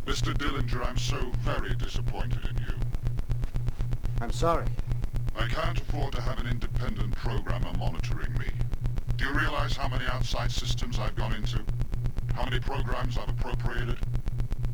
Mr. Dillinger, I'm so very disappointed in you. I'm sorry. I can't afford to have an independent programmer monitoring me. Do you realize how many outside systems I've gone into? How many programs I've appropriated?